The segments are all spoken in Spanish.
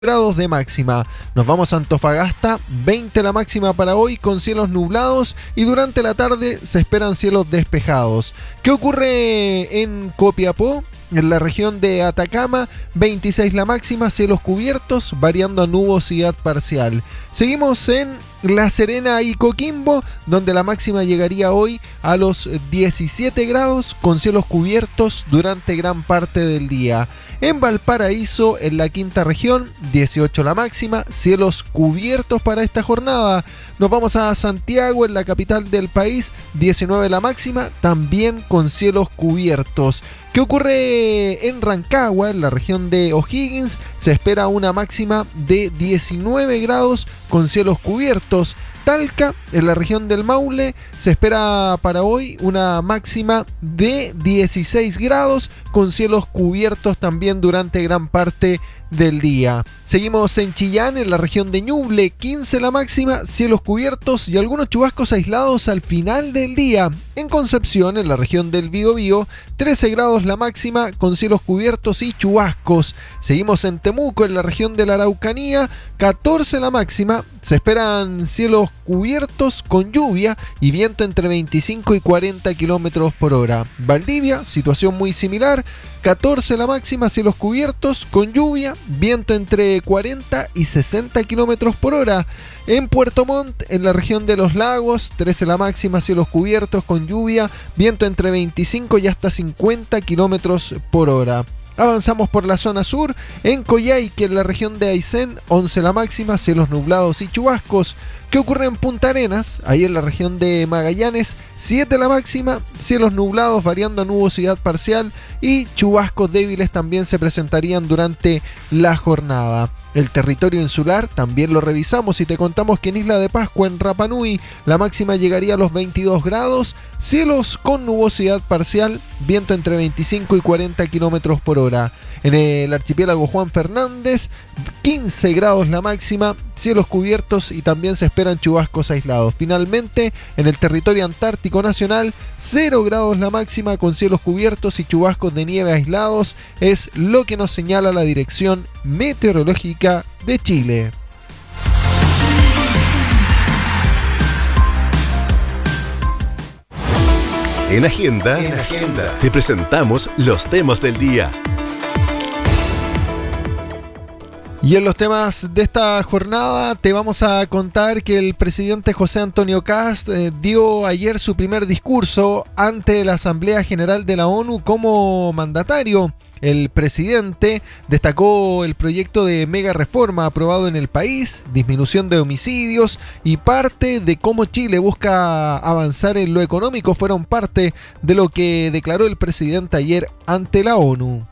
grados de máxima. Nos vamos a Antofagasta, 20 la máxima para hoy con cielos nublados y durante la tarde se esperan cielos despejados. ¿Qué ocurre en Copiapó? En la región de Atacama, 26 la máxima, cielos cubiertos, variando a nubosidad parcial. Seguimos en La Serena y Coquimbo, donde la máxima llegaría hoy a los 17 grados, con cielos cubiertos durante gran parte del día. En Valparaíso, en la quinta región, 18 la máxima, cielos cubiertos para esta jornada. Nos vamos a Santiago, en la capital del país, 19 la máxima, también con cielos cubiertos. ¿Qué ocurre en Rancagua, en la región de O'Higgins? Se espera una máxima de 19 grados con cielos cubiertos. Talca, en la región del Maule, se espera para hoy una máxima de 16 grados con cielos cubiertos también durante gran parte del día. Seguimos en Chillán, en la región de Ñuble, 15 la máxima, cielos cubiertos y algunos chubascos aislados al final del día. En Concepción, en la región del Biobío, 13 grados la máxima con cielos cubiertos y chubascos. Seguimos en Temuco, en la región de la Araucanía, 14 la máxima, se esperan cielos cubiertos con lluvia y viento entre 25 y 40 kilómetros por hora. Valdivia, situación muy similar, 14 la máxima, cielos cubiertos con lluvia, viento entre 40 y 60 kilómetros por hora. En Puerto Montt, en la región de los lagos, 13 la máxima, cielos cubiertos con lluvia, viento entre 25 y hasta 50 kilómetros por hora. Avanzamos por la zona sur, en Coyhaique, en la región de Aysén, 11 la máxima, cielos nublados y chubascos. ¿Qué ocurre en Punta Arenas? Ahí en la región de Magallanes, 7 la máxima, cielos nublados variando a nubosidad parcial y chubascos débiles también se presentarían durante la jornada. El territorio insular también lo revisamos y te contamos que en Isla de Pascua, en Rapa Nui, la máxima llegaría a los 22 grados, cielos con nubosidad parcial, viento entre 25 y 40 kilómetros por hora. En el archipiélago Juan Fernández, 15 grados la máxima, cielos cubiertos y también se esperan chubascos aislados. Finalmente, en el territorio antártico nacional, 0 grados la máxima con cielos cubiertos y chubascos de nieve aislados, es lo que nos señala la Dirección Meteorológica de Chile. En Agenda, te presentamos los temas del día. Y en los temas de esta jornada te vamos a contar que el presidente José Antonio Kast dio ayer su primer discurso ante la Asamblea General de la ONU como mandatario. El presidente destacó el proyecto de mega reforma aprobado en el país, disminución de homicidios y parte de cómo Chile busca avanzar en lo económico fueron parte de lo que declaró el presidente ayer ante la ONU.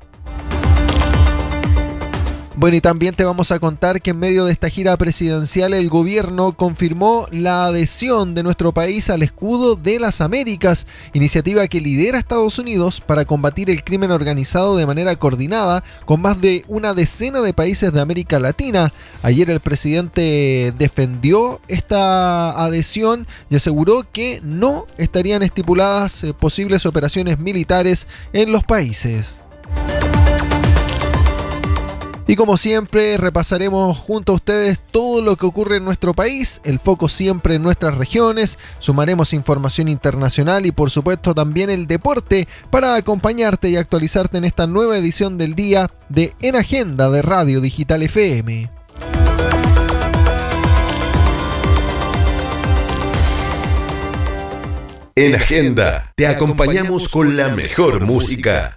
Bueno, y también te vamos a contar que en medio de esta gira presidencial el gobierno confirmó la adhesión de nuestro país al Escudo de las Américas, iniciativa que lidera Estados Unidos para combatir el crimen organizado de manera coordinada con más de una decena de países de América Latina. Ayer el presidente defendió esta adhesión y aseguró que no estarían estipuladas posibles operaciones militares en los países. Y como siempre, repasaremos junto a ustedes todo lo que ocurre en nuestro país, el foco siempre en nuestras regiones, sumaremos información internacional y por supuesto también el deporte para acompañarte y actualizarte en esta nueva edición del día de En Agenda de Radio Digital FM. En Agenda, te acompañamos con la mejor música.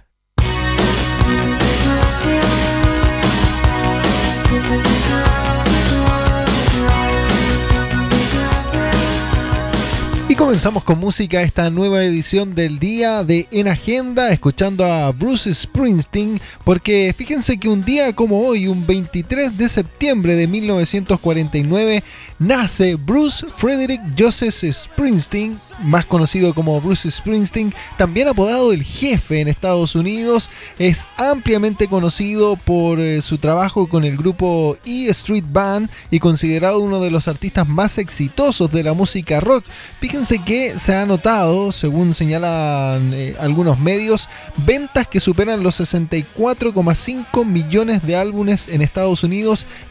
Y comenzamos con música esta nueva edición del día de En Agenda, escuchando a Bruce Springsteen, porque fíjense que un día como hoy, un 23 de septiembre de 1949, nace Bruce Frederick Joseph Springsteen, más conocido como Bruce Springsteen, también apodado El Jefe en Estados Unidos. Es ampliamente conocido por su trabajo con el grupo E Street Band y considerado uno de los artistas más exitosos de la música rock. Fíjense Fíjense que se ha notado, según señalan algunos medios, ventas que superan los 64,5 millones de álbumes en Estados Unidos